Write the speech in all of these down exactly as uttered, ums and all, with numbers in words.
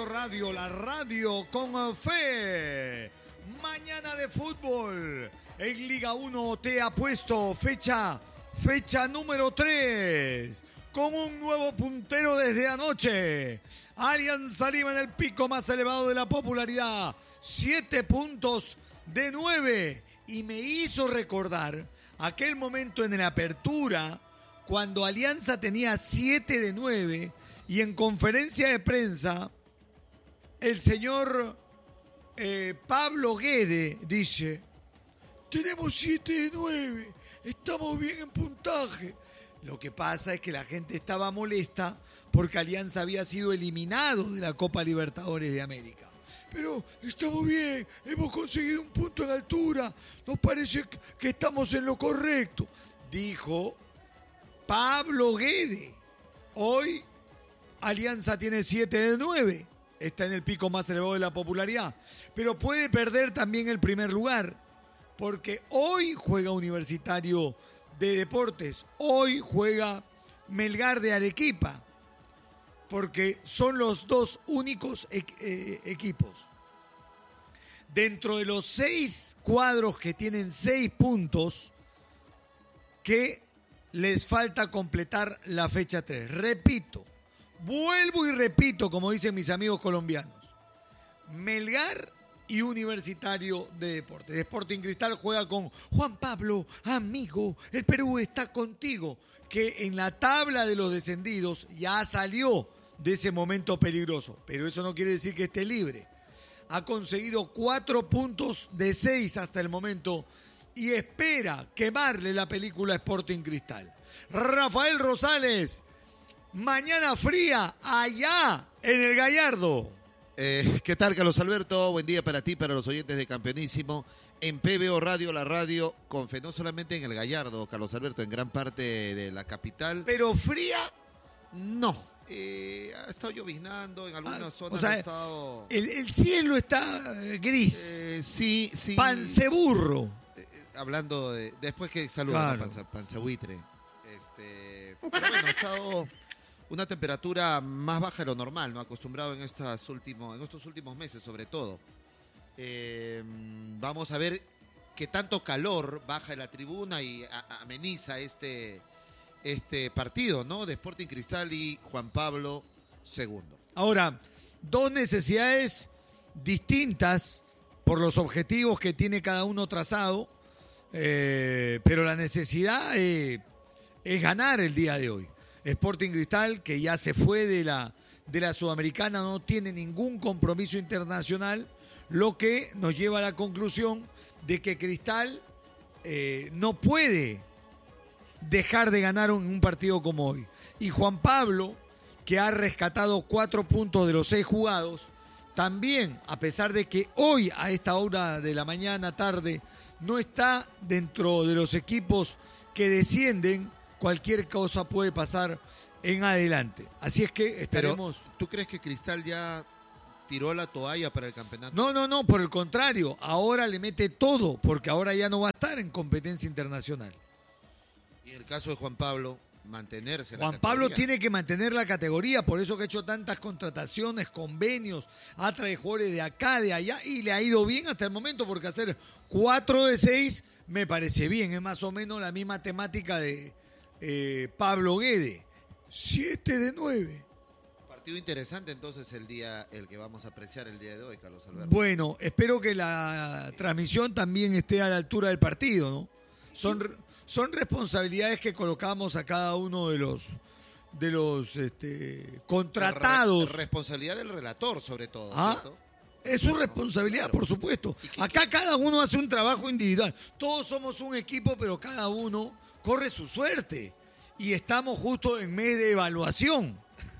O Radio, la radio con fe. Mañana de fútbol. En Liga uno te ha puesto fecha, fecha número tres. Con un nuevo puntero desde anoche. Alianza Lima en el pico más elevado de la popularidad. Siete puntos de nueve. Y me hizo recordar aquel momento en la apertura cuando Alianza tenía siete de nueve y en conferencia de prensa el señor eh, Pablo Guede dice: tenemos siete de nueve, estamos bien en puntaje. Lo que pasa es que la gente estaba molesta porque Alianza había sido eliminado de la Copa Libertadores de América. Pero estamos bien, hemos conseguido un punto en altura, nos parece que estamos en lo correcto, dijo Pablo Guede. Hoy Alianza tiene siete de nueve, está en el pico más elevado de la popularidad, pero puede perder también el primer lugar, porque hoy juega Universitario de Deportes, hoy juega Melgar de Arequipa, porque son los dos únicos e- eh, equipos. Dentro de los seis cuadros que tienen seis puntos, que les falta completar la fecha tres. Repito, vuelvo y repito, como dicen mis amigos colombianos. Melgar y Universitario de Deportes. Sporting Cristal juega con Juan Pablo, amigo, el Perú está contigo, que en la tabla de los descendidos ya salió de ese momento peligroso, pero eso no quiere decir que esté libre. Ha conseguido cuatro puntos de seis hasta el momento y espera quemarle la película a Sporting Cristal. Rafael Rosales, mañana fría allá en el Gallardo. Eh, ¿Qué tal, Carlos Alberto? Buen día para ti, para los oyentes de Campeonísimo. En P B O Radio, la radio con fe, no solamente en el Gallardo, Carlos Alberto, en gran parte de la capital. ¿Pero fría? No. Eh, ha estado lloviznando, en algunas Ah, zonas o sea, ha estado... El, el cielo está eh, gris. Eh, sí, sí. Panceburro. Eh, hablando de... Después que saluda Claro. a Pancebuitre. Este, pero bueno, ha estado una temperatura más baja de lo normal, ¿no? Acostumbrado en, estas últimos, en estos últimos meses, sobre todo. Eh, vamos a ver qué tanto calor baja en la tribuna y a- ameniza este... este partido, ¿no? De Sporting Cristal y Juan Pablo segundo. Ahora, dos necesidades distintas por los objetivos que tiene cada uno trazado, eh, pero la necesidad eh, es ganar el día de hoy. Sporting Cristal, que ya se fue de la, de la Sudamericana, no tiene ningún compromiso internacional, lo que nos lleva a la conclusión de que Cristal eh, no puede dejar de ganar un, un partido como hoy. Y Juan Pablo, que ha rescatado cuatro puntos de los seis jugados, también, a pesar de que hoy a esta hora de la mañana, tarde, no está dentro de los equipos que descienden, cualquier cosa puede pasar en adelante. Así es que estaremos... Pero, ¿tú crees que Cristal ya tiró la toalla para el campeonato? No, no, no, por el contrario, ahora le mete todo, porque ahora ya no va a estar en competencia internacional. Y en el caso de Juan Pablo, mantenerse en la Juan Pablo categoría. tiene que mantener la categoría, por eso que ha hecho tantas contrataciones, convenios, ha traído jugadores de acá, de allá, y le ha ido bien hasta el momento, porque hacer cuatro de seis me parece bien, es más o menos la misma temática de eh, Pablo Guede, siete de nueve. Partido interesante entonces el día, el que vamos a apreciar el día de hoy, Carlos Alberto. Bueno, espero que la transmisión también esté a la altura del partido, ¿no? Son... Son responsabilidades que colocamos a cada uno de los de los este, contratados. Re- responsabilidad del relator, sobre todo, Ah, ¿cierto? es su responsabilidad, Claro. por supuesto. ¿Y qué- Acá cada uno hace un trabajo individual. Todos somos un equipo, pero cada uno corre su suerte. Y estamos justo en mes de evaluación.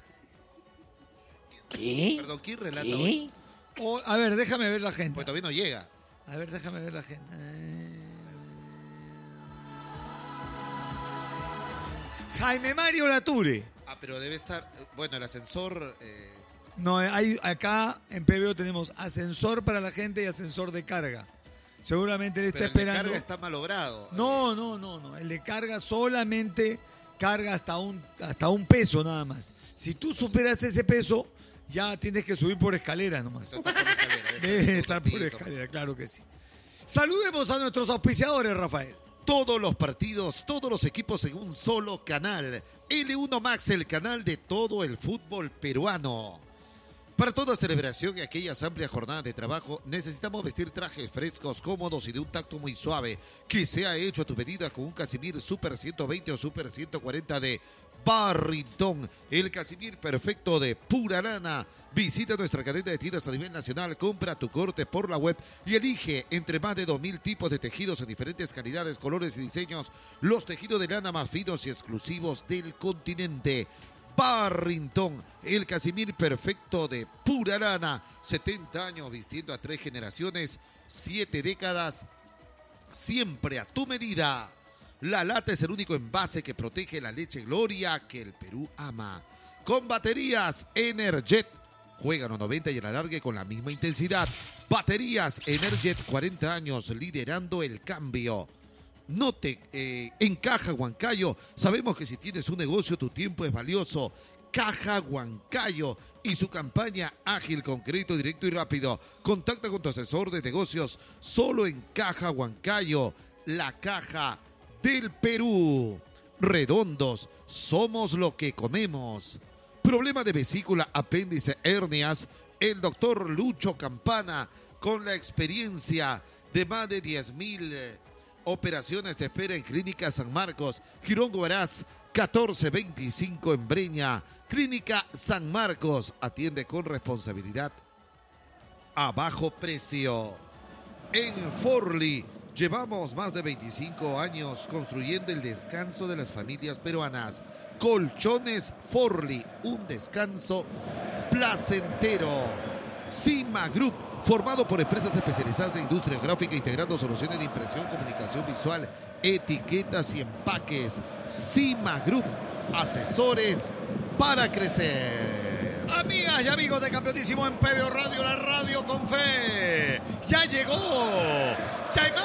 ¿Qué? Perdón, ¿quién relata ¿Qué? hoy? O- a ver, déjame ver la agenda. Pues todavía no llega. A ver, déjame ver la agenda. Eh, Jaime Mario Lature. Ah, pero debe estar... eh, Bueno, el ascensor... eh, No, hay, acá en P B O tenemos ascensor para la gente y ascensor de carga. Seguramente él está pero el de esperando. carga está malogrado. No, no, no, no. El de carga solamente carga hasta un, hasta un peso nada más. Si tú superas ese peso, Ya tienes que subir por escalera nomás. Está por escalera, Debe estar por piso. escalera, claro que sí. Saludemos a nuestros auspiciadores, Rafael. Todos los partidos, todos los equipos en un solo canal. L uno Max, el canal de todo el fútbol peruano. Para toda celebración y aquellas amplias jornadas de trabajo, necesitamos vestir trajes frescos, cómodos y de un tacto muy suave, que sea hecho a tu medida con un Casimir Super ciento veinte o Super ciento cuarenta de Barrington, el Casimir perfecto de pura lana. Visita nuestra cadena de tiendas a nivel nacional, compra tu corte por la web y elige entre más de dos mil tipos de tejidos en diferentes calidades, colores y diseños, los tejidos de lana más finos y exclusivos del continente. Barrington, el Casimir perfecto de pura lana, setenta años vistiendo a tres generaciones, siete décadas, siempre a tu medida. La lata es el único envase que protege la leche Gloria que el Perú ama. Con baterías Energet, juegan a noventa y el alargue con la misma intensidad. Baterías Energet, cuarenta años liderando el cambio. No te eh, encaja Huancayo. Sabemos que si tienes un negocio tu tiempo es valioso. Caja Huancayo y su campaña ágil con crédito directo y rápido. Contacta con tu asesor de negocios solo en Caja Huancayo, la caja del Perú. Redondos, somos lo que comemos. Problema de vesícula, apéndice, hernias. El doctor Lucho Campana, con la experiencia de más de diez mil operaciones, te espera en Clínica San Marcos, Girón Huaraz, catorce veinticinco en Breña. Clínica San Marcos, atiende con responsabilidad a bajo precio. En Forli, llevamos más de veinticinco años construyendo el descanso de las familias peruanas. Colchones Forli, un descanso placentero. Cima Group, formado por empresas especializadas en industria gráfica, integrando soluciones de impresión, comunicación visual, etiquetas y empaques. Cima Group, asesores para crecer. Amigas y amigos de Campeonísimo en P B O Radio, la radio con fe. Ya llegó Yaimar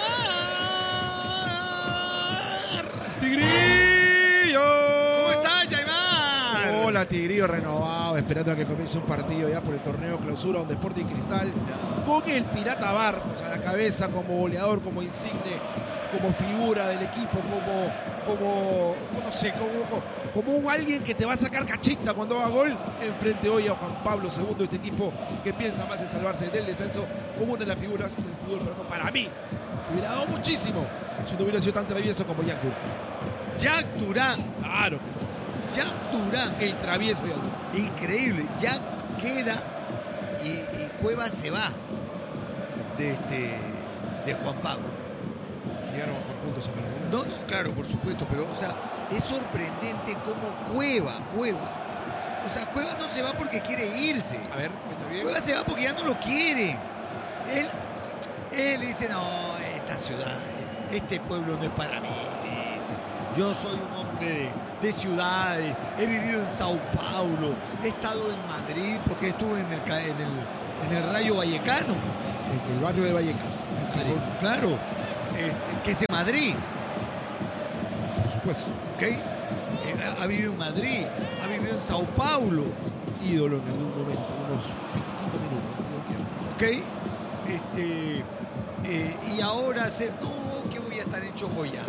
Tigrillo. ¿Cómo estás, Yaimar? Hola, Tigrillo renovado, esperando a que comience un partido ya por el torneo clausura donde Sporting Cristal, con el Pirata Barcos a la cabeza como goleador, como insigne, como figura del equipo, como, como no sé, como, como un alguien que te va a sacar cachita cuando haga gol. Enfrente hoy a Juan Pablo segundo, este equipo que piensa más en salvarse del descenso, como una de las figuras del fútbol peruano. Para mí, hubiera dado muchísimo si no hubiera sido tan travieso como Jack Durán. Jack Durán. Claro que sí. Jack Durán. El travieso Jack Durán. Increíble. Jack queda y, y Cueva se va de, este, de Juan Pablo. Llegaron a jugar juntos acá en el No, no, claro, por supuesto, pero, o sea, es sorprendente cómo Cueva, Cueva, o sea, Cueva no se va porque quiere irse. A ver, ¿está bien? Cueva se va porque ya no lo quieren. Él, él dice, no, esta ciudad, este pueblo no es para mí. Dice. Yo soy un hombre de, de ciudades, he vivido en Sao Paulo, he estado en Madrid porque estuve en el, en el, en el Rayo Vallecano. En el barrio de Vallecas. Claro. claro. Este, que es en Madrid, por supuesto, ¿ok? Eh, ha, ha vivido en Madrid, ha vivido en Sao Paulo, ídolo en algún momento, unos veinticinco minutos, ¿ok? Este, eh, y ahora se, no, que voy a estar en Chocoyape.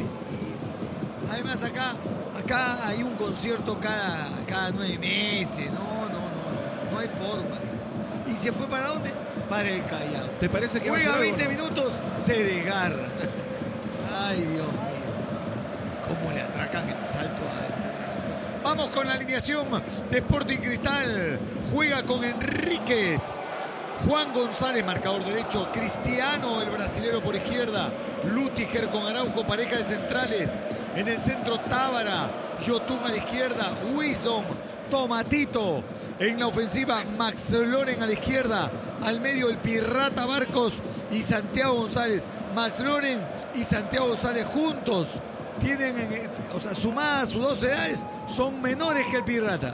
Además acá, acá hay un concierto cada, cada nueve meses, no, no, no, no, no hay forma. ¿Y se fue para dónde? Para el Callao. ¿Te parece que juega va a veinte algo, no? minutos, se desgarra? Ay, Dios mío. ¿Cómo le atracan el salto a este? Vamos con la alineación de Sporting Cristal. Juega con Enríquez, Juan González, marcador derecho, Cristiano, el brasilero por izquierda, Lutiger con Araujo, pareja de centrales. En el centro, Tábara, Yotun a la izquierda, Wisdom, Tomatito. En la ofensiva, Max Loren a la izquierda, al medio el Pirata Barcos y Santiago González. Max Loren y Santiago González juntos tienen, o sea, sumadas sus dos edades, son menores que el Pirata.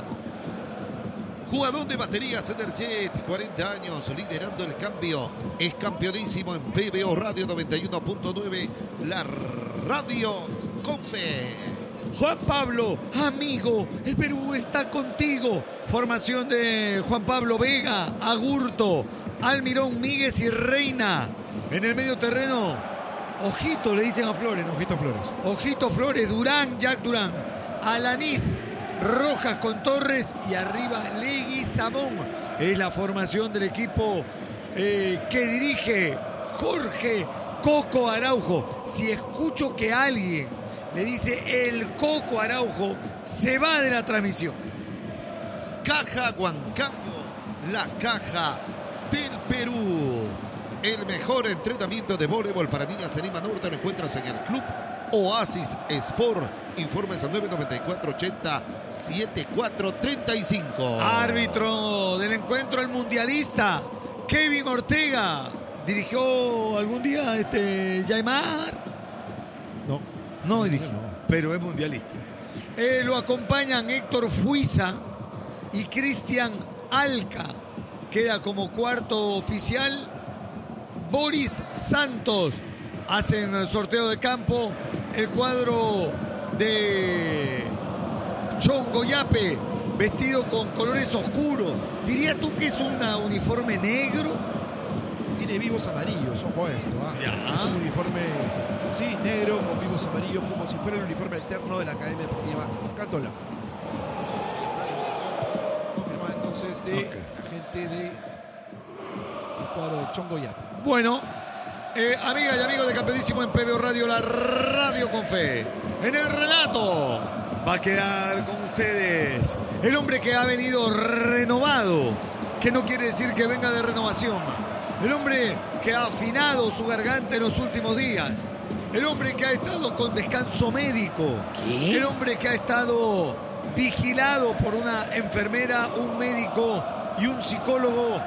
Jugador de baterías Energet, cuarenta años, liderando el cambio. Es campeonísimo en P B O Radio noventa y uno punto nueve, la radio con fe. Juan Pablo, amigo, el Perú está contigo. Formación de Juan Pablo Vega, Agurto, Almirón, Míguez y Reina. En el medio terreno, Ojito, le dicen a Flores. Ojito Flores. Ojito Flores, Durán, Jack Durán. Alanís, Rojas con Torres y arriba Leguizamón. Es la formación del equipo eh, que dirige Jorge Coco Araujo. Si escucho que alguien le dice el Coco Araujo, se va de la transmisión. Caja Huancayo, la caja del Perú. El mejor entrenamiento de voleibol para niñas en Lima Norte lo encuentras en el Club Oasis Sport. Informes al nueve nueve cuatro ochenta setenta y cuatro treinta y cinco. Árbitro del encuentro, el mundialista Kevin Ortega. ¿Dirigió algún día este Yaimar? No. No dirigió, no. pero es mundialista. Eh, lo acompañan Héctor Fuiza y Cristian Alca. Queda como cuarto oficial Boris Santos. Hacen el sorteo de campo el cuadro de Chongoyape, vestido con colores oscuros. ¿Dirías tú que es un uniforme negro? Tiene vivos amarillos, ojo a esto. ¿eh? Ya. Es un uniforme, sí, negro con vivos amarillos, como si fuera el uniforme alterno de la Academia Deportiva Cantola. Está la invitación confirmada entonces de Okay. la gente del cuadro de Chongoyape. Bueno, eh, amigas y amigos de Campeonísimo en P B O Radio, la radio con fe. En el relato va a quedar con ustedes el hombre que ha venido renovado, que no quiere decir que venga de renovación. El hombre que ha afinado su garganta en los últimos días. El hombre que ha estado con descanso médico. ¿Qué? El hombre que ha estado vigilado por una enfermera, un médico y un psicólogo.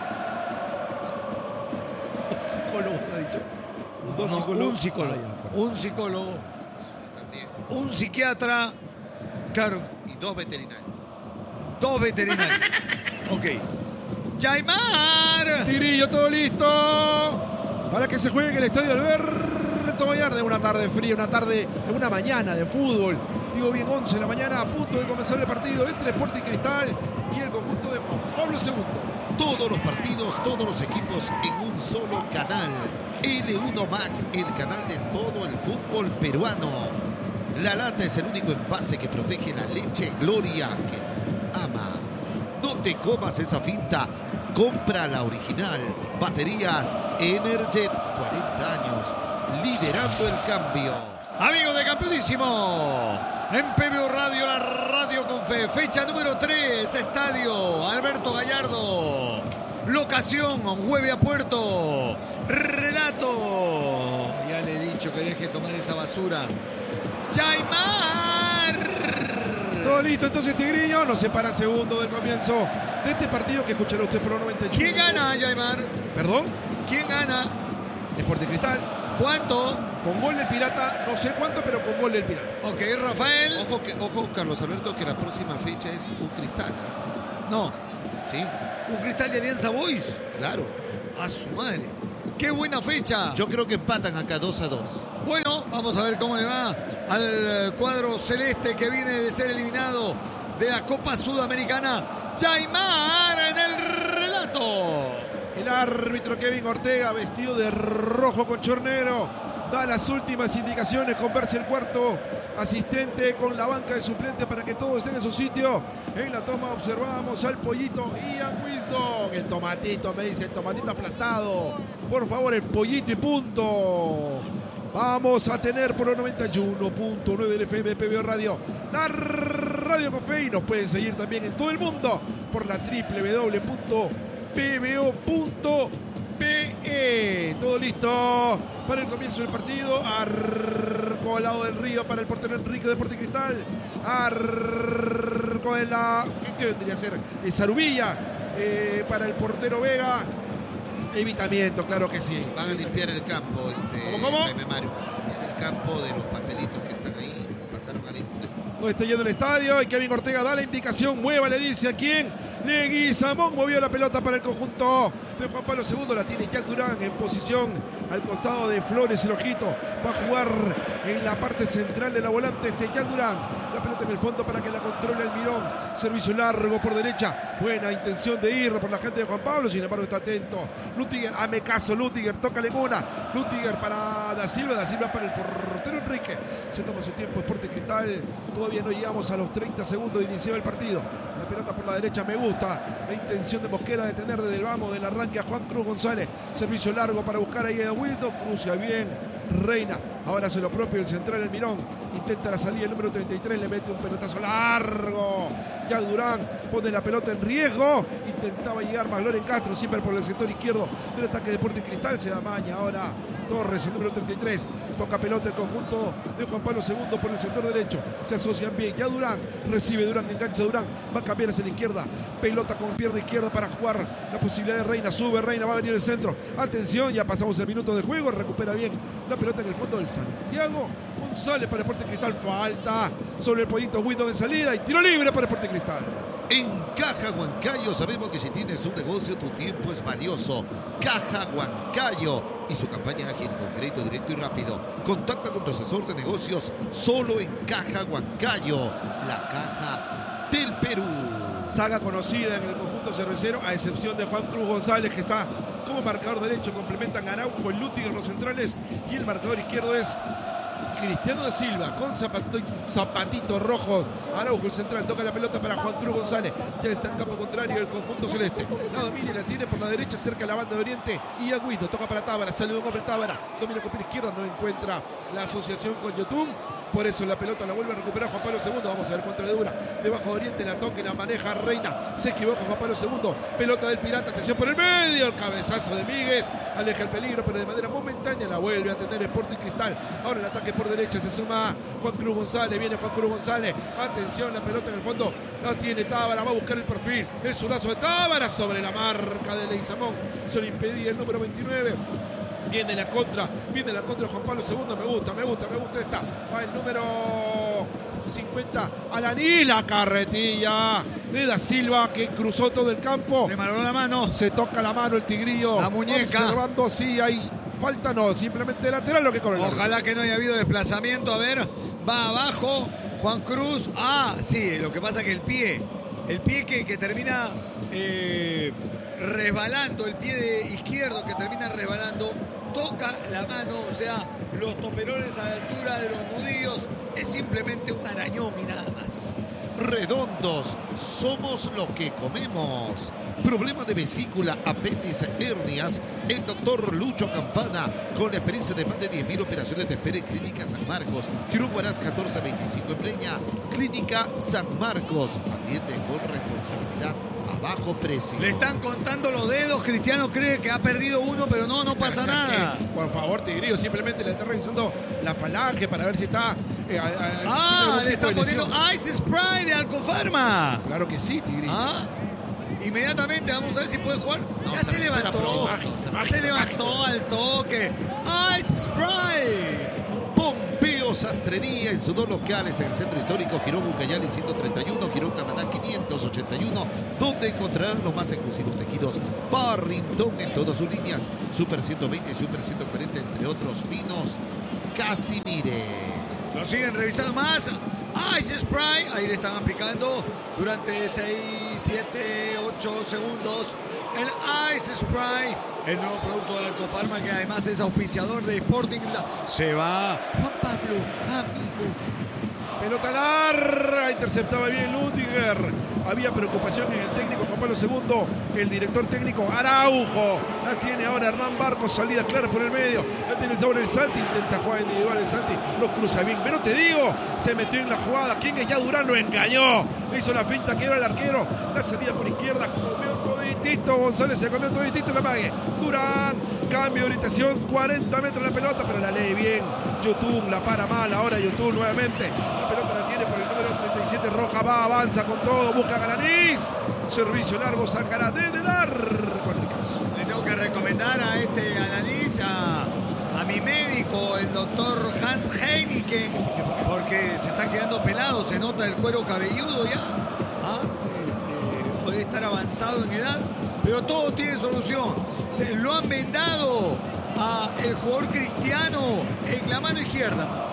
Un psicólogo, ha dicho. Dos No, psicólogos. un psicólogo. Ah, ya, un psicólogo. También. Un psiquiatra. Claro, Y dos veterinarios. dos veterinarios. Ok. Yaimar. Tigrillo, todo listo para que se juegue en el estadio Alberto Vallarde. Una tarde fría, una tarde, una mañana de fútbol. Digo bien, once de la mañana, a punto de comenzar el partido entre Sporting Cristal y el conjunto de Juan Pablo segundo. Todos los partidos, todos los equipos en un solo canal. L uno Max, el canal de todo el fútbol peruano. La lata es el único envase que protege la leche Gloria que el Perú ama. No te comas esa finta. Compra la original. Baterías Energet, cuarenta años, liderando el cambio. Amigos de Campeonísimo, en P B O Radio, la radio con fe. Fecha número tres, estadio Alberto Gallardo. Locación, Hueve a Puerto. Relato. Ya le he dicho que deje tomar esa basura. Yaimar. Todo listo, entonces Tigrillo nos separa segundo del comienzo de este partido que escuchará usted por los noventa y ocho. ¿Quién gana, Yaimar? ¿Perdón? ¿Quién gana? Sporting Cristal. ¿Cuánto? Con gol del Pirata, no sé cuánto, pero con gol del Pirata. Ok, Rafael. Ojo, que, ojo, Carlos Alberto, que la próxima fecha es un Cristal. ¿eh? No, Sí, un Cristal de Alianza Boys. claro. A su madre. ¡Qué buena fecha! Yo creo que empatan acá dos a dos. Bueno, vamos a ver cómo le va al cuadro celeste que viene de ser eliminado de la Copa Sudamericana. Yaimar en el relato. El árbitro Kevin Ortega, vestido de rojo con chornero, da las últimas indicaciones, conversa el cuarto asistente con la banca de suplente para que todos estén en su sitio. En la toma observamos al pollito Ian Wisdom. El tomatito, me dice, el tomatito aplastado. Por favor, el pollito y punto. Vamos a tener por los noventa y uno punto nueve del F M de P B O Radio, la radio con fe, y nos pueden seguir también en todo el mundo por la doble u doble u doble u punto p b o punto p e. Todo listo para el comienzo del partido. Arco al lado del río para el portero Enrique de Sporting Cristal. Arco de la... ¿Qué vendría a ser? De Zarubilla eh, para el portero Vega. Evitamiento, claro que sí. Van a limpiar el campo, este, ¿Cómo, cómo? Jaime Mario. El campo de los papelitos que están ahí pasaron al hijo de... donde está yendo el estadio. Y Kevin Ortega da la indicación. Mueva, le dice a quién. Leguizamón movió la pelota para el conjunto de Juan Pablo segundo. La tiene Jack Durán en posición al costado de Flores, el ojito. Va a jugar en la parte central de la volante este Jack Durán. La pelota en el fondo para que la controle Almirón. Servicio largo por derecha. Buena intención de ir por la gente de Juan Pablo. Sin embargo está atento Lutiger. Hame caso Lutiger. Tócale una. Lutiger para Da Silva. Da Silva para el portero Enrique. Se toma su tiempo Sporting Cristal. Todavía no llegamos a los treinta segundos de iniciar el partido. La pelota por la derecha me gusta. La intención de Mosquera de tener desde el vamos del arranque a Juan Cruz González. Servicio largo para buscar ahí a Guido. Crucia bien Reina. Ahora hace lo propio el central Almirón. Intenta la salida el número treinta y tres. Le mete un pelotazo largo. Ya Durán pone la pelota en riesgo. Intentaba llegar más Loren Castro. Siempre por el sector izquierdo del ataque de Sporting Cristal. Se da maña ahora Torres, el número treinta y tres. Toca pelota el conjunto de Juan Pablo segundo por el sector derecho. Se asocian bien. Ya Durán recibe Durán. Engancha Durán. Va a cambiar hacia la izquierda. Pelota con pierna izquierda para jugar la posibilidad de Reina. Sube Reina. Va a venir el centro. Atención. Ya pasamos el minuto de juego. Recupera bien la pelota en el fondo del Santiago González para Sporting Cristal. Falta sobre el pollito Guido de salida. Y tiro libre para Sporting Cristal. En Caja Huancayo sabemos que si tienes un negocio tu tiempo es valioso. Caja Huancayo y su campaña ágil con crédito directo y rápido. Contacta con tu asesor de negocios solo en Caja Huancayo, la caja del Perú. Saga conocida en el conjunto cervecero, a excepción de Juan Cruz González, que está como marcador derecho. Complementan Araujo, el Lutiger, los centrales, y el marcador izquierdo es Cristiano da Silva con zapatito, zapatito rojo. Araujo, el central, toca la pelota para Juan Cruz González. Ya está en campo contrario el conjunto celeste. La domina y la tiene por la derecha cerca de la banda de Oriente. Y Agüito toca para Tábara. Sale de un hombre Tábara. Domina con pie izquierda. No encuentra la asociación con Yotun. Por eso la pelota la vuelve a recuperar Juan Pablo segundo. Vamos a ver contra de dura. Debajo de Oriente la toca y la maneja Reina. Se equivoca Juan Pablo segundo. Pelota del Pirata. Atención por el medio. El cabezazo de Míguez. Aleja el peligro, pero de manera momentánea la vuelve a tener Sporting Cristal. Ahora el ataque por derecha. Se suma Juan Cruz González. Viene Juan Cruz González. Atención, la pelota en el fondo. La tiene Tábara. Va a buscar el perfil. El zurazo de Tábara sobre la marca de Leguizamón. Se lo impedía el número veintinueve. Viene la contra, viene la contra de Juan Pablo segundo, me gusta, me gusta, me gusta esta. Va el número cincuenta, Alaní, la carretilla de Da Silva que cruzó todo el campo. Se malogró la mano. Se toca la mano el tigrillo. La muñeca. Observando si hay falta, no, simplemente lateral lo que corre. Ojalá que no haya habido desplazamiento. A ver, va abajo Juan Cruz. Ah, sí, lo que pasa que el pie, el pie que, que termina... Eh, resbalando, el pie de izquierdo que termina resbalando, toca la mano, o sea, los toperones a la altura de los nudillos, es simplemente un arañón y nada más. Redondos, somos lo que comemos. Problemas de vesícula, apéndice, hernias. El doctor Lucho Campana, con la experiencia de más de diez mil operaciones, te espera en Clínica San Marcos. Girón Huaraz catorce veinticinco en Breña. Clínica San Marcos. Atiende con responsabilidad a bajo precio. Le están contando los dedos. Cristiano cree que ha perdido uno, pero no, no pasa nada. Por favor, Tigrillo, simplemente le está revisando la falange para ver si está... Eh, a, a, ah, le están poniendo Ice Spray de Alcofarma. Claro que sí, Tigrillo. Ah, inmediatamente vamos a ver si puede jugar. No, ya se se levantó. Se, se levantó al toque. Ice Spray. Pompeo Sastrería en sus dos locales en el centro histórico Girón Ucayali ciento treinta y uno, Girón Camaná quinientos ochenta y uno, donde encontrarán los más exclusivos tejidos Barrington en todas sus líneas, Super ciento veinte y Super ciento cuarenta, entre otros finos. Casimire. Lo siguen revisando más. Ice Spray. Ahí le están aplicando durante seis, siete, ocho segundos. El Ice Spray. El nuevo producto de Alcofarma, que además es auspiciador de Sporting. Se va Juan Pablo, amigo. Pelota larga, interceptaba bien Lutiger. Había preocupación en el técnico Juan Pablo segundo. El director técnico Araujo. La tiene ahora Hernán Barcos, salida clara por el medio. La tiene sobre el Santi, intenta jugar individual el Santi. Lo cruza bien, pero te digo, se metió en la jugada. ¿Quién es? Ya Durán lo engañó. Le hizo la finta que era el arquero. La salida por izquierda, comió toditito. González se comió toditito la mague. Durán, cambio de orientación, cuarenta metros la pelota, pero la lee bien. Yotun la para mal, ahora Yotun nuevamente. La pelota la tiene por el número treinta y siete, Roja va, avanza con todo, busca a Galanís. Servicio largo, sacará desde largo. Le tengo que recomendar a este Alanís, a a mi médico, el doctor Hans Heineken, porque se está quedando pelado, se nota el cuero cabelludo ya. ¿Ah? Este, puede estar avanzado en edad, pero todo tiene solución. Se lo han vendado a el jugador Cristiano en la mano izquierda.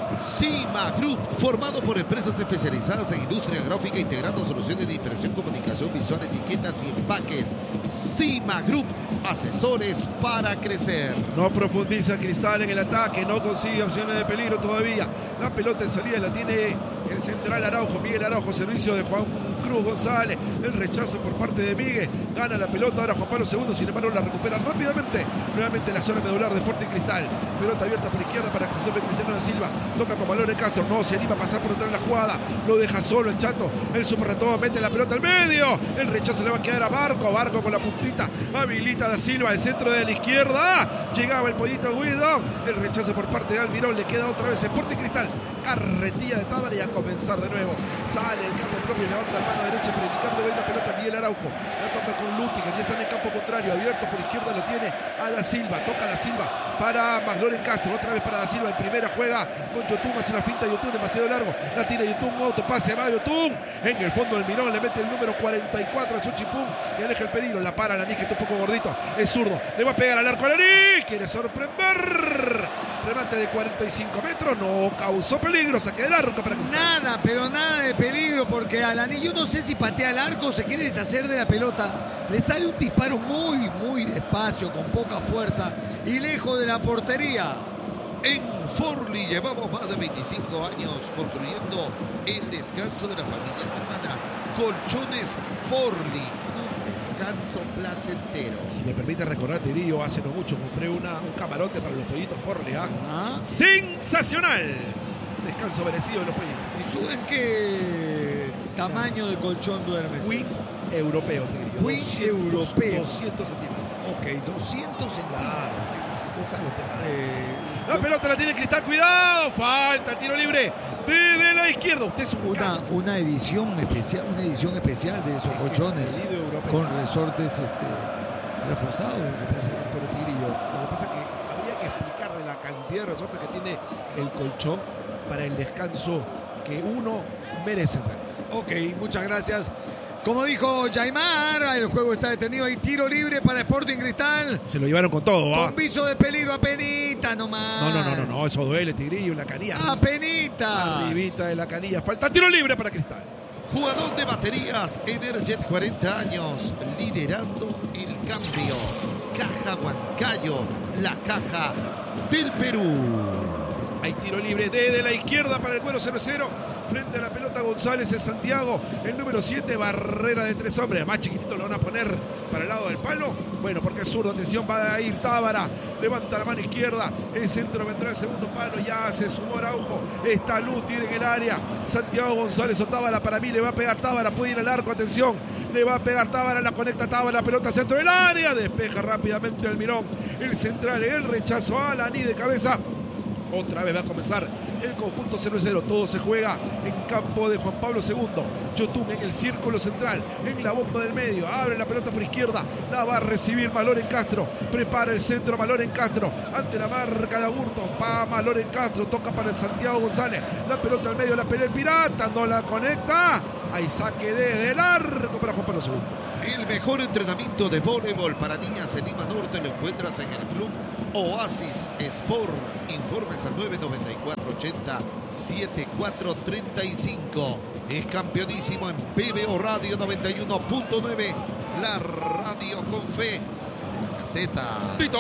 Cima Group, formado por empresas especializadas en industria gráfica, integrando soluciones de impresión, comunicación visual, etiquetas y empaques. Cima Group, asesores para crecer. No profundiza Cristal en el ataque, no consigue opciones de peligro todavía. La pelota en salida la tiene el central Araujo, Miguel Araujo, servicio de Juan Cruz González. El rechazo por parte de Miguel, gana la pelota ahora Juan Pablo segundo, sin embargo la recupera rápidamente. Nuevamente la zona medular de Sporting Cristal. Pelota abierta por izquierda para accesión de Cristiano da Silva. Toca con Valores Castro, no se anima a pasar por detrás de la jugada. Lo deja solo el Chato. El super ratón mete la pelota al medio. El rechazo le va a quedar a Barco. Barco con la puntita. Habilita da Silva, el centro de la izquierda. Llegaba el pollito Guido. El rechazo por parte de Almirón. Le queda otra vez Sporting Cristal. Carretilla de Tábara y a comenzar de nuevo. Sale el campo propio, levanta la mano derecha para indicar de ver la pelota Miguel Araujo. La toca con Luti, que ya está en el campo contrario. Abierto por izquierda lo tiene a da Silva. Toca da Silva para Magloren Castro. Otra vez para da Silva. En primera juega con Yotun. Hace la finta Yotun demasiado largo. La tira Yotun. Un autopase. Va Yotun. En el fondo Almirón le mete el número cuarenta y cuatro a su chipum. Y aleja el peligro. La para Laní, que está un poco gordito. Es zurdo. Le va a pegar al arco a Laní. Quiere sorprender. Remate de cuarenta y cinco metros. No causó peligro. Saque del arco para Cristal. Nada, pero nada de peligro, porque Alaní, yo no sé si patea el arco o se quiere deshacer de la pelota. Le sale un disparo muy, muy despacio, con poca fuerza y lejos de la portería. En Forli llevamos más de veinticinco años construyendo el descanso de las familias hermanas. Colchones Forli, un descanso placentero. Si me permite recordar, Tigrillo, hace no mucho compré una, un camarote para los pollitos Forli. ¿Ah? ¿Ah? ¡Sensacional! Descanso merecido de los pollitos. ¿Y tú en qué tamaño de colchón duermes? Queen europeo, Tigrillo. Queen doscientos, europeo. doscientos centímetros. Ok, doscientos centímetros. Claro. No sabe usted nada. Eh, La pelota la tiene Cristal, cuidado, falta, tiro libre desde la izquierda. Usted es un una, una edición especial, una edición especial de esos colchones con resortes este, reforzados. Lo que pasa es que, pero Tigrillo, lo que pasa es que habría que explicarle la cantidad de resortes que tiene el colchón para el descanso que uno merece en realidad. Ok, muchas gracias. Como dijo Jaimar, el juego está detenido. Hay tiro libre para Sporting Cristal. Se lo llevaron con todo, ¿va? Con viso de peligro, apenita nomás. No, no, no, no, no, eso duele, Tigrillo, en la canilla. Apenita. Arribita de la canilla. Falta tiro libre para Cristal. Jugador de baterías, Energet, cuarenta años, liderando el cambio. Caja Huancayo, la caja del Perú. Hay tiro libre desde la izquierda para el cuero cero cero. Frente a la pelota González en Santiago. El número siete, barrera de tres hombres. Más chiquitito lo van a poner para el lado del palo. Bueno, porque es zurdo. Atención, va a ir Tábara. Levanta la mano izquierda. El centro vendrá el segundo palo. Ya se sumó Araujo. Está Luz, tiene en el área. Santiago González o Tábara. Para mí le va a pegar Tábara. Puede ir al arco. Atención. Le va a pegar Tábara. La conecta Tábara. Pelota centro del área. Despeja rápidamente Almirón. El central. El rechazo a Alaní de cabeza. Otra vez va a comenzar el conjunto cero cero. Todo se juega en campo de Juan Pablo segundo. Yotun en el círculo central, en la bomba del medio. Abre la pelota por izquierda. La va a recibir Maloren Castro. Prepara el centro Maloren Castro. Ante la marca de Agurto. Va Maloren Castro. Toca para el Santiago González. La pelota al medio. La pelea el Pirata. No la conecta. Hay saque desde el arco para Juan Pablo segundo. El mejor entrenamiento de voleibol para niñas en Lima Norte lo encuentras en el club Oasis Sport. Informes al nueve noventa y cuatro ochenta setenta y cuatro treinta y cinco. Es campeonísimo en P B O Radio noventa y uno punto nueve. La radio con fe desde la caseta. ¡Tito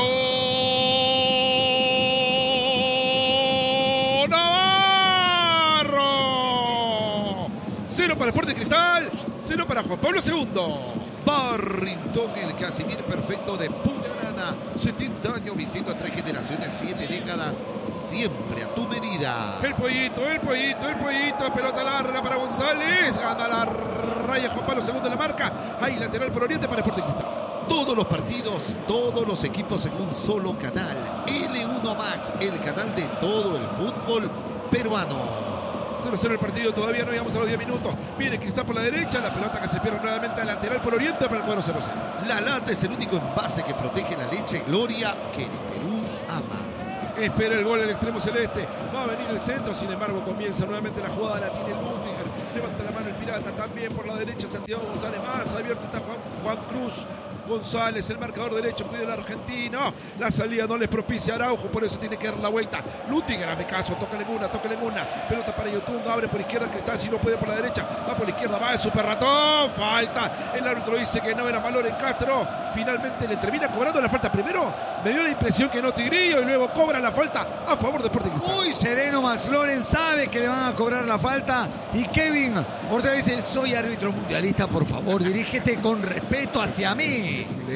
Navarro! Cero para Sporting Cristal, cero para Juan Pablo segundo. Barrington, el Casimir perfecto de Pucarana. setenta años vistiendo a tres generaciones, siete décadas, siempre a tu medida. El pollito, el pollito, el pollito. Pelota larga para González. Gana la raya Juan Pablo segundo la marca. Ahí lateral por oriente para Sporting Cristal. Todos los partidos, todos los equipos en un solo canal. L uno Max, el canal de todo el fútbol peruano. cero cero el partido, todavía no llegamos a los diez minutos. Viene Cristal por la derecha, la pelota que se pierde nuevamente al lateral por oriente para el cuadro cero cero. La lata es el único envase que protege la leche Gloria que el Perú ama. espera el gol el extremo celeste, va a venir el centro, sin embargo comienza nuevamente la jugada, la tiene Lutiger, levanta la mano el pirata, también por la derecha Santiago González, más abierto está Juan, Juan Cruz González, el marcador derecho, cuida el argentino, la salida no les propicia a Araujo, por eso tiene que dar la vuelta. Lutiger, hazme caso, tócale en una, tócale en una, pelota para Yotun, abre por izquierda Cristal, si no puede por la derecha, va por la izquierda, va el super ratón, falta, el árbitro dice que no era valor en Castro, finalmente le termina cobrando la falta. Primero me dio la impresión que no Tigrillo y luego cobra la falta a favor de Sporting Cristal. Muy sereno Max Loren, sabe que le van a cobrar la falta y Kevin Ortega dice, soy árbitro mundialista, por favor, dirígete con respeto hacia mí.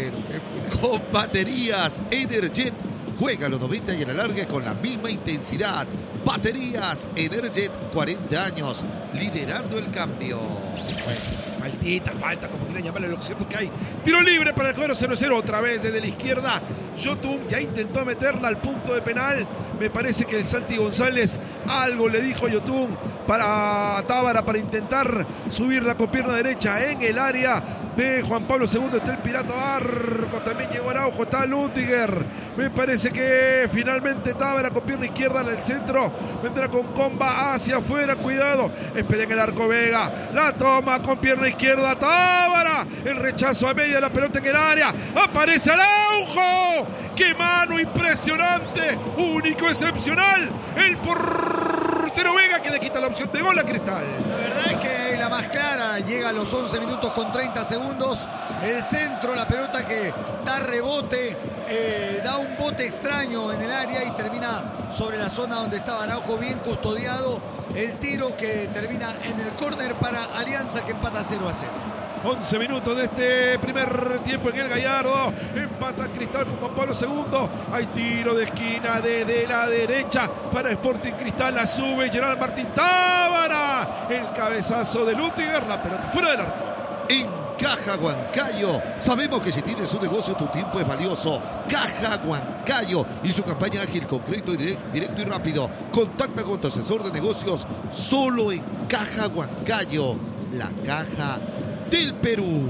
Con baterías Energet, juega los noventa y a la larga con la misma intensidad. Baterías Energet, cuarenta años, liderando el cambio. Bueno, maldita falta, como quieran llamarle, lo cierto que hay. Tiro libre para el cuadro cero cero, otra vez desde la izquierda. Yotun ya intentó meterla al punto de penal. Me parece que el Santi González algo le dijo a Yotun para Tábara para intentar subirla con pierna derecha en el área de Juan Pablo segundo. Está el Pirata Barco, también llegó Araujo, está Lutiger. Me parece que finalmente Tábara con pierna izquierda en el centro. Vendrá con comba hacia afuera, cuidado. Esperen el arco Vega. La toma con pierna izquierda Tábara. El rechazo a media, la pelota en el área. Aparece Araujo. ¡Qué mano impresionante! Único, excepcional. El portero Vega que le quita la opción de gol a Cristal. La verdad es que la más clara llega a los once minutos con treinta segundos. El centro, la pelota que da rebote, eh, da un bote extraño en el área y termina sobre la zona donde estaba Araujo, bien custodiado. El tiro que termina en el córner para Alianza, que empata cero a cero. once minutos de este primer tiempo en el Gallardo. Empata Cristal con Juan Pablo segundo. Hay tiro de esquina desde la derecha para Sporting Cristal. La sube Gerard Martín Tábara. El cabezazo de Lutiger. La pelota fuera del arco. En Caja Huancayo, sabemos que si tienes un negocio tu tiempo es valioso. Caja Huancayo y su campaña ágil, concreto, y directo y rápido. Contacta con tu asesor de negocios solo en Caja Huancayo, la caja del Perú.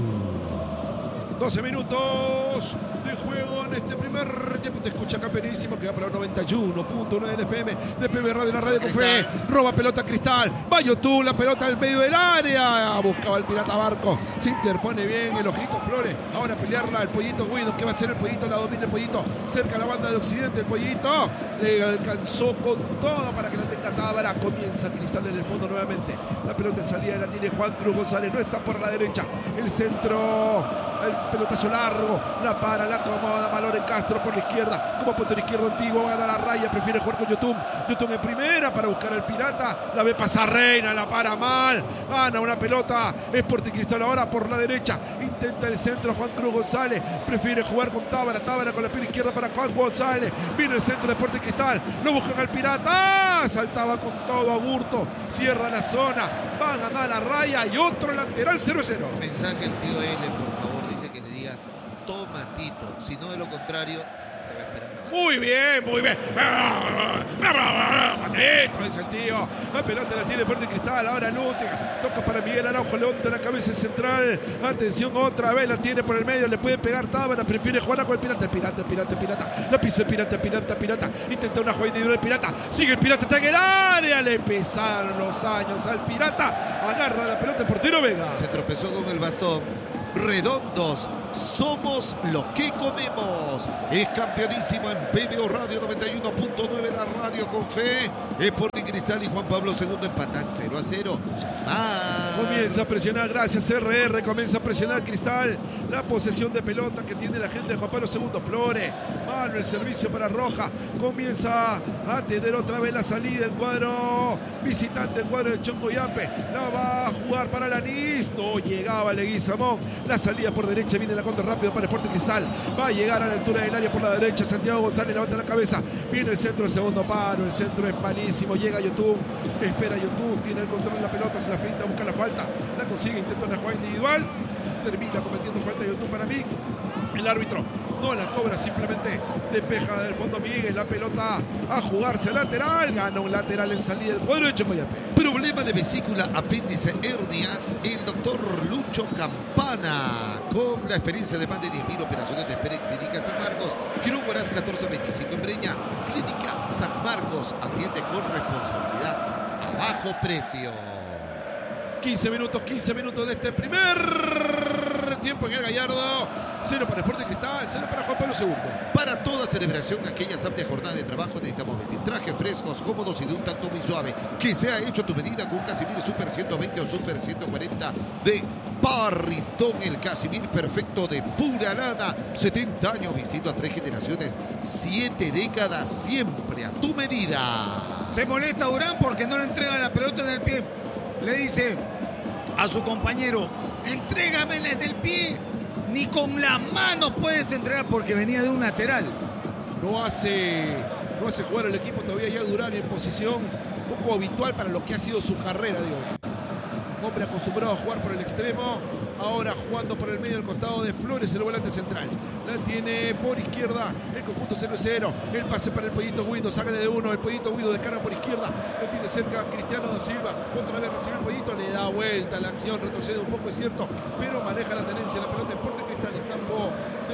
doce minutos de juego en este primer tiempo. Te escucha campeonísimo que va para el noventa y uno punto nueve de F M de P B Radio, la radio con fe. Roba pelota Cristal. Va Yotun, la pelota al medio del área. Buscaba el Pirata Barco. Se interpone bien el ojito Flores. Ahora pelearla el Pollito Guido. ¿Qué va a hacer el Pollito? La domina el Pollito. Cerca la banda de Occidente. El Pollito le alcanzó con todo para que la tenga Tábara. Comienza Cristal en el fondo nuevamente. La pelota en salida la tiene Juan Cruz González. No está por la derecha. El centro. El pelotazo largo. La para, la acomoda Malor en Castro por la izquierda. Como puntero izquierdo antiguo. Va a dar la raya. Prefiere jugar con Yotun. Yotun en primera para buscar al Pirata. La ve pasar Reina. La para mal. Gana una pelota. Sporting Cristal ahora por la derecha. Intenta el centro Juan Cruz González. Prefiere jugar con Tábara. Tábara con la pierna izquierda para Juan González. Viene el centro de Sporting Cristal. Lo buscan al Pirata. ¡Ah! Saltaba con todo Agurto. Cierra la zona. Va a ganar la raya. Y otro lateral cero cero. Mensaje el tío L, por favor. Dice que le digas tomatito. Si no, de lo contrario, te va a esperar. Muy bien, muy bien. Matito, dice el tío. La pelota la tiene Sporting Cristal. Ahora Lutiger. Toca para Miguel Araujo. Levanta la cabeza central. Atención, otra vez la tiene por el medio. Le puede pegar Tábara. Prefiere jugar con el Pirata. El Pirata, el Pirata, el Pirata. La pisa el Pirata, el Pirata, el Pirata. Intenta una jugada individual el Pirata. Sigue el Pirata, está en el área. Le pesaron los años al Pirata. Agarra la pelota el portero Vega. Se tropezó con el bastón. Redondos, somos lo que comemos. Es campeonísimo en P B O Radio noventa y uno punto nueve, la radio con fe. Sporting Cristal y Juan Pablo segundo empatan cero a cero. Ah. Comienza a presionar, gracias R R, comienza a presionar Cristal. La posesión de pelota que tiene la gente de Juan Pablo segundo. Flores, mano el servicio para Roja. Comienza a tener otra vez la salida el cuadro visitante, el cuadro de Chongo Yampe. La va a jugar para Lanís. No llegaba Leguizamón. La salida por derecha, viene la contra rápido para Sporting Cristal. Va a llegar a la altura del área por la derecha. Santiago González levanta la cabeza. Viene el centro, el segundo paro. El centro es malísimo. Llega Yotun. Espera Yotun. Tiene el control de la pelota. Se la finta, busca la falta. La consigue. Intenta una jugada individual. Termina cometiendo falta Yotun para mí. El árbitro no la cobra, simplemente despeja del fondo Miguel. La pelota a jugarse lateral. Gana un lateral en salida del cuadro de Chongoyape. Problema de vesícula, apéndice, hernias. El doctor Lucho Campana, con la experiencia de más de diez mil operaciones de Espera Clínica San Marcos. Quirón Huaraz catorce veinticinco en Breña. Clínica bajo precio. quince minutos, quince minutos de este primer tiempo en el Gallardo. Cero para Sporting Cristal, cero para Juan Pablo segundo. Para toda celebración, aquellas amplias jornadas de trabajo, necesitamos vestir trajes frescos, cómodos y de un tacto muy suave, que sea hecho a tu medida con un Casimir Super ciento veinte o Super ciento cuarenta de Barrington. El Casimir perfecto de pura lana. setenta años vistiendo a tres generaciones, siete décadas, siempre a tu medida. Se molesta Durán porque no le entrega la pelota en el pie. Le dice a su compañero, entrégamela en el pie. Ni con la mano puedes entregar porque venía de un lateral. No hace, no hace jugar el equipo todavía ya Durán en posición poco habitual para lo que ha sido su carrera de hoy. Hombre acostumbrado a jugar por el extremo, ahora jugando por el medio del costado de Flores, el volante central. La tiene por izquierda el conjunto cero cero. El pase para el Pollito Guido, sácale de uno. El Pollito Guido descarga por izquierda. Lo tiene cerca Cristiano da Silva. Otra vez recibe el Pollito, le da vuelta a la acción, retrocede un poco, es cierto, pero maneja la tenencia. La pelota de Sporting Cristal en campo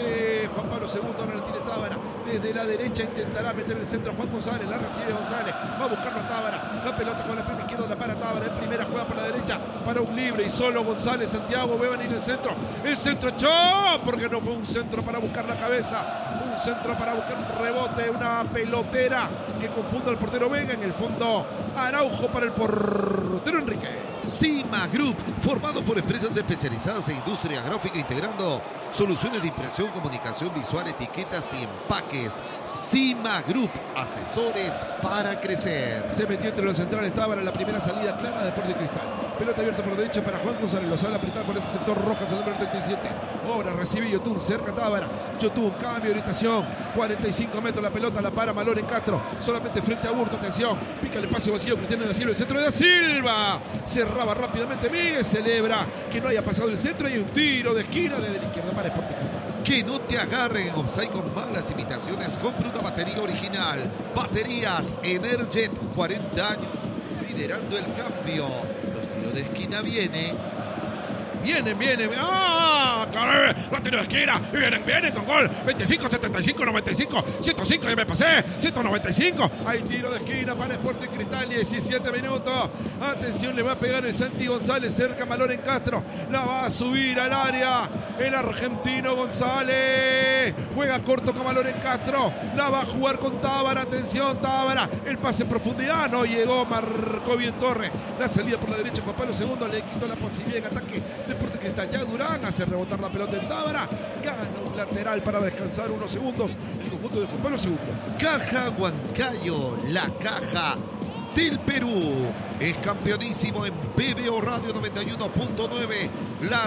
de Juan Pablo segundo. Ahora la tiene Tábara. Desde la derecha intentará meter el centro a Juan González. La recibe González. Va a buscarlo a Tábara. La pelota con la pierna izquierda la para Tábara. En primera juega para la derecha. Para un libre y solo González. Santiago ve venir el centro. El centro echó porque no fue un centro para buscar la cabeza. Fue un centro para buscar un rebote. Una pelotera que confunde al portero Vega. En el fondo Araujo para el portero Enrique. Cima Group, formado por empresas especializadas en industria gráfica, integrando soluciones de impresión, comunicación visual, etiquetas y empaques. Cima Group, asesores para crecer. Se metió entre los centrales Tábara en la primera salida clara de Sporting Cristal. Pelota abierta por la derecha para Juan González. Lo sale a apretar por ese sector. Rojas el número treinta y siete. Ahora recibe Yotun, cerca Tábara. Yotun, cambio de orientación. cuarenta y cinco metros la pelota, la para Malón en Castro. Solamente frente a Burto, atención. Pica el espacio vacío, Cristiano da Silva. El centro de da Silva. Cerraba rápidamente Miguel. Celebra que no haya pasado el centro. Y un tiro de esquina desde la izquierda para Sporting Cristal. Que no te agarren en offside con malas imitaciones. Compra una batería original. Baterías Energet, cuarenta años liderando el cambio. Los tiros de esquina vienen. Vienen, vienen. ¡Ah! ¡Claro! Los tiros de esquina. Vienen, vienen con gol. veinticinco, setenta y cinco, noventa y cinco. ciento cinco, ya me pasé. ciento noventa y cinco. Hay tiro de esquina para Sporting Cristal. diecisiete minutos. Atención, le va a pegar el Santi González. Cerca Malón en Castro. La va a subir al área. El argentino González. Juega corto con Malón en Castro. La va a jugar con Tábara. Atención, Tábara. El pase en profundidad. No llegó. Marcó bien Torres. La salida por la derecha. Juan Pablo segundo. Le quitó la posibilidad en ataque de Sporting Cristal. Ya Durán hace rebotar la pelota en Tábara. Gana un lateral para descansar unos segundos. El conjunto de Juan Pablo segundo. Caja Huancayo, la caja del Perú. Es campeonísimo en B B O Radio noventa y uno punto nueve. La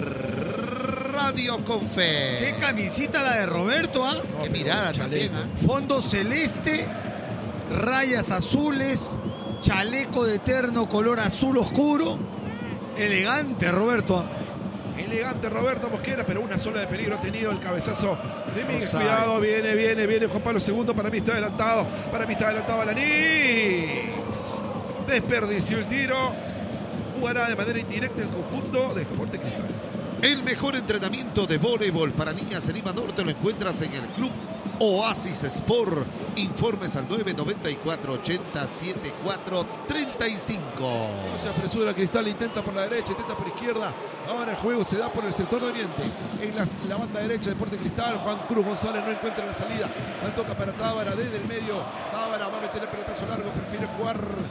radio con fe. Qué camisita la de Roberto, ¿ah? ¿eh? Qué mirada también, ¿eh? Fondo celeste, rayas azules, chaleco de terno color azul oscuro. Elegante Roberto. Elegante Roberto Mosquera, pero una sola de peligro ha tenido el cabezazo de Miguel. Cuidado, viene, viene, viene Juan Pablo segundo. Para mí está adelantado. Para mí está adelantado Alanis. Desperdició el tiro. Jugará de manera indirecta el conjunto de Sporting Cristal. El mejor entrenamiento de voleibol para niñas en Lima Norte lo encuentras en el club Oasis Sport. Informes al nueve noventa y cuatro, ochenta, setenta y cuatro, treinta y cinco. No se apresura Cristal, intenta por la derecha, intenta por izquierda. Ahora el juego se da por el sector de Oriente. En la, la banda derecha de Sporting Cristal, Juan Cruz González no encuentra la salida. La toca para Tábara desde el medio. Tábara va a meter el pelotazo largo, prefiere jugar